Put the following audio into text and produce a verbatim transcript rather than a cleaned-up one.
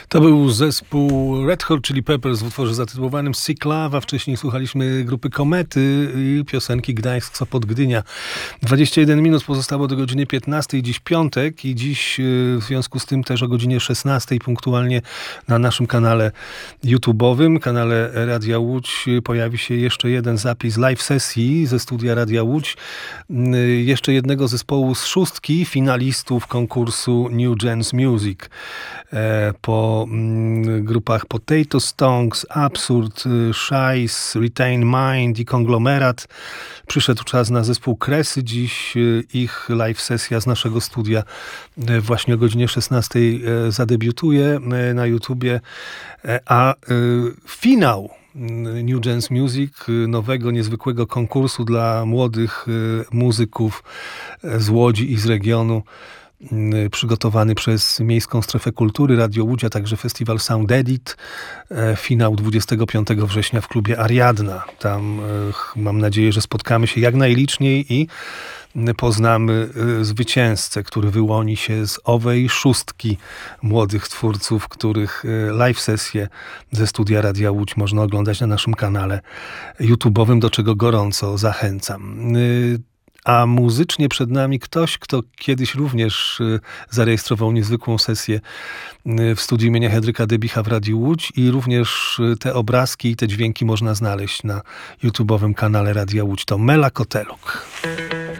To był zespół Red Hot Chili Peppers w utworze zatytułowanym Sick Love, a wcześniej słuchaliśmy grupy Komety i piosenki Gdańsk, Sopot, Gdynia. dwadzieścia jeden minut pozostało do godziny piętnastej, dziś piątek i dziś w związku z tym też o godzinie szesnastej punktualnie na naszym kanale YouTube'owym, kanale Radia Łódź pojawi się jeszcze jeden zapis live sesji ze studia Radia Łódź, jeszcze jednego zespołu z szóstki finalistów konkursu New Gens Music. Po grupach Potato Stonks, Absurd, Shice, Retain Mind i Konglomerat przyszedł czas na zespół Kresy. Dziś ich live sesja z naszego studia właśnie o godzinie szesnastej zadebiutuje na YouTubie, a finał New Gens Music, nowego, niezwykłego konkursu dla młodych muzyków z Łodzi i z regionu, przygotowany przez Miejską Strefę Kultury, Radio Łódź, a także festiwal Sound Edit. Finał dwudziestego piątego września w klubie Ariadna. Tam mam nadzieję, że spotkamy się jak najliczniej i poznamy zwycięzcę, który wyłoni się z owej szóstki młodych twórców, których live sesje ze studia Radia Łódź można oglądać na naszym kanale YouTube'owym, do czego gorąco zachęcam. A muzycznie przed nami ktoś, kto kiedyś również zarejestrował niezwykłą sesję w studiu imienia Henryka Debicha w Radiu Łódź i również te obrazki i te dźwięki można znaleźć na YouTube'owym kanale Radia Łódź. To Mela Koteluk.